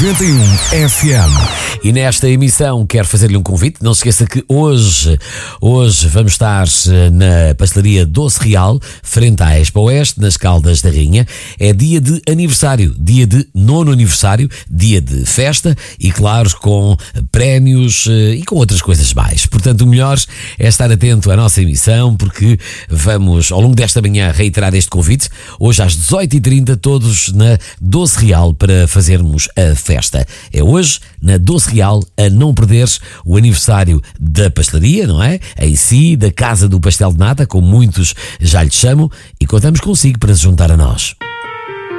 91 FM. E nesta emissão quero fazer-lhe um convite. Não se esqueça que hoje vamos estar na pastelaria Doce Real, frente à Expo Oeste, nas Caldas da Rainha. É dia de aniversário, dia de 9º aniversário, dia de festa e, claro, com prémios e com outras coisas mais. Portanto, o melhor é estar atento à nossa emissão, porque vamos, ao longo desta manhã, reiterar este convite. Hoje às 18h30, todos na Doce Real para fazermos a festa. É hoje, na Doce Real, a não perderes o aniversário da pastelaria, não é? Em si, da Casa do Pastel de Nata, como muitos já lhe chamam, e contamos consigo para se juntar a nós.